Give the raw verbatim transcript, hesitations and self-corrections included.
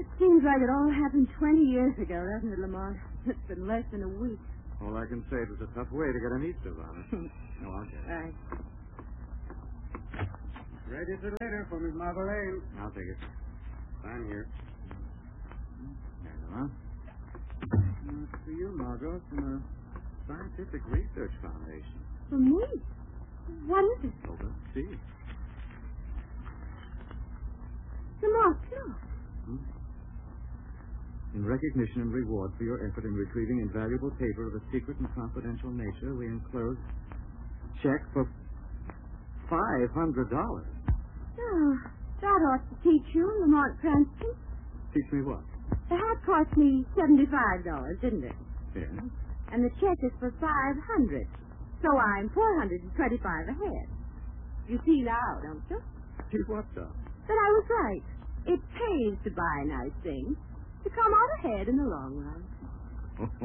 It seems like it all happened twenty years ago, doesn't it, Lamont? It's been less than a week. All I can say, it was a tough way to get an Easter on it. No, I'll get it. Right. Ready for later for Miss Marvelade. I'll take it. I'm here. There you are. That's for you, Margot, from the Scientific Research Foundation. For me? What is it? Oh, let's see. Lamont, look. Hmm? In recognition and reward for your effort in retrieving invaluable paper of a secret and confidential nature, we enclose check for five hundred dollars. Oh, that ought to teach you, Lamont Cranston. Teach me what? The hat cost me seventy-five dollars, didn't it? Yes. And the check is for five hundred dollars. So I'm four hundred twenty-five dollars ahead. You see now, don't you? See what, though? That I was right. It pays to buy nice things, to come out ahead in the long run.